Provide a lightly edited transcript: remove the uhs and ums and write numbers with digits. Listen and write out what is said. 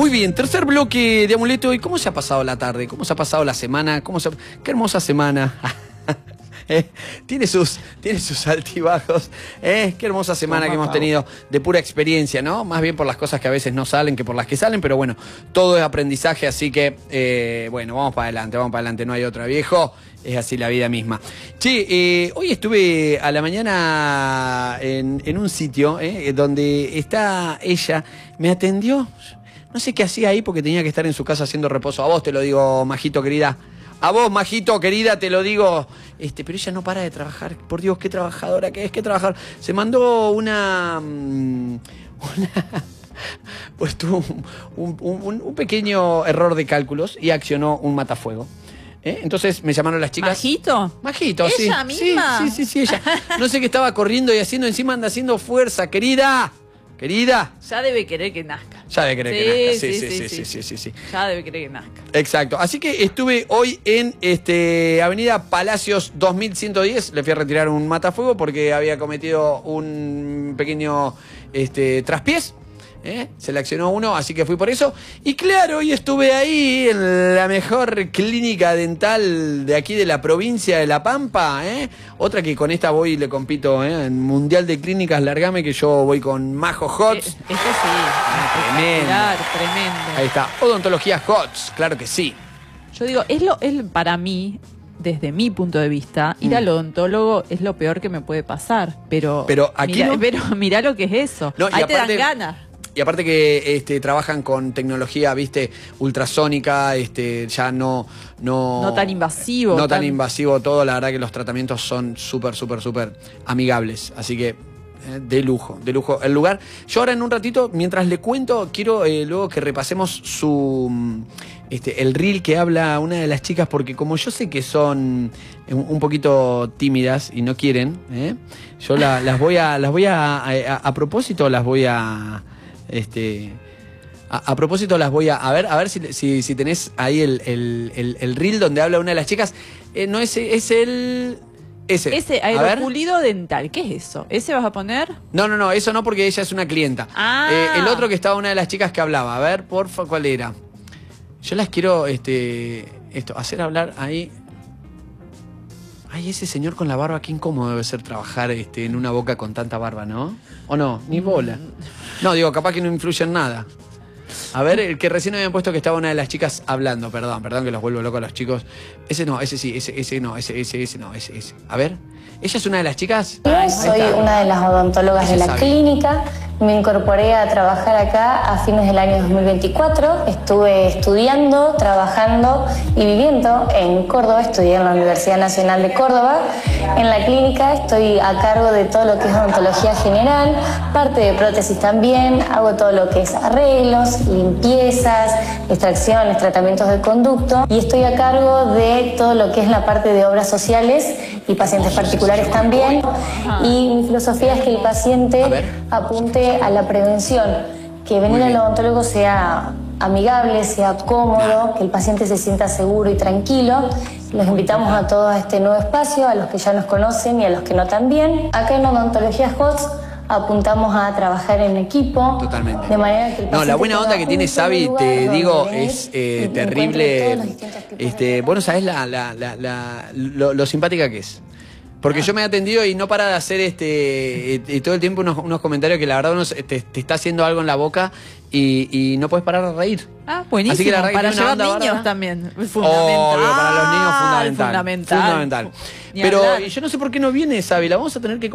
Muy bien, tercer bloque de Amuleto. ¿Y cómo se ha pasado la tarde? ¿Cómo se ha pasado la semana? Qué hermosa semana. Tiene sus altibajos. Qué hermosa semana que hemos tenido de pura experiencia, ¿no? Más bien por las cosas que a veces no salen que por las que salen, pero bueno, todo es aprendizaje, así que, bueno, vamos para adelante, no hay otra, viejo. Es así la vida misma. Che, hoy estuve a la mañana en un sitio donde está ella, me atendió. No sé qué hacía ahí porque tenía que estar en su casa haciendo reposo. A vos te lo digo, Majito querida. A vos, Majito querida, te lo digo. Pero ella no para de trabajar. Por Dios, qué trabajadora que es, qué trabajadora. Se mandó pues tuvo un pequeño error de cálculos y accionó un matafuego. Entonces me llamaron las chicas. ¿Majito? Majito, sí. ¿Ella misma? Sí, ella. No sé qué estaba corriendo y haciendo, encima anda haciendo fuerza, querida. Querida. Ya debe querer que nazca. Ya debe querer que nazca. Sí. Ya debe querer que nazca. Exacto. Así que estuve hoy en Avenida Palacios 2110. Le fui a retirar un matafuego porque había cometido un pequeño traspiés. Se le accionó uno, así que fui por eso. Y claro, hoy estuve ahí en la mejor clínica dental de aquí de la provincia de La Pampa. Otra que con esta voy y le compito en Mundial de Clínicas. Largame que yo voy con Majo Hots. Sí. Tremendo. Ahí está, Odontología Hots, claro que sí. Yo digo, para mí, desde mi punto de vista, ir al odontólogo es lo peor que me puede pasar. Pero aquí mirá lo que es eso. No, ahí aparte, te dan ganas. Y aparte que trabajan con tecnología, viste, ultrasónica, ya no tan invasivo. No tan invasivo todo, la verdad que los tratamientos son súper amigables. Así que de lujo el lugar. Yo ahora en un ratito, mientras le cuento, quiero luego que repasemos el reel que habla una de las chicas, porque como yo sé que son un poquito tímidas y no quieren, yo las voy a propósito las voy a propósito las voy a ver si tenés ahí el reel donde habla una de las chicas. No es el... Ese aeropulido dental, ¿qué es eso? ¿Ese vas a poner? No, eso no, porque ella es una clienta. El otro que estaba una de las chicas que hablaba. A ver, porfa, ¿cuál era? Yo las quiero hacer hablar ahí. Ay, ese señor con la barba, qué incómodo debe ser trabajar en una boca con tanta barba, ¿no? ¿O no? Ni bola. No, digo, capaz que no influye en nada. A ver, el que recién habían puesto que estaba una de las chicas hablando. Perdón que los vuelvo locos a los chicos. Ese no, ese sí, ese no. A ver, ¿ella es una de las chicas? Soy una de las odontólogas de la clínica. Me incorporé a trabajar acá a fines del año 2024. Estuve estudiando, trabajando y viviendo en Córdoba. Estudié en la Universidad Nacional de Córdoba. En la clínica estoy a cargo de todo lo que es odontología general, parte de prótesis también. Hago todo lo que es arreglos, limpiezas, extracciones, tratamientos de conducto. Y estoy a cargo de todo lo que es la parte de obras sociales y pacientes particulares también. Y mi filosofía es que el paciente apunte a la prevención, que venir al odontólogo sea amigable, sea cómodo, que el paciente se sienta seguro y tranquilo. Los invitamos a todos a este nuevo espacio, a los que ya nos conocen y a los que no también. Acá en Odontología Hots apuntamos a trabajar en equipo. Totalmente. De manera que la buena onda que tiene Sabi, te digo, es terrible. Vos no sabés lo simpática que es. Porque yo me he atendido y no para de hacer todo el tiempo unos comentarios que la verdad te está haciendo algo en la boca y no puedes parar de reír. Buenísimo. Así que la verdad para que llevar niños ¿verdad? También. Obvio, para los niños fundamental. Fundamental. Pero yo no sé por qué no viene, Sabi, la vamos a tener que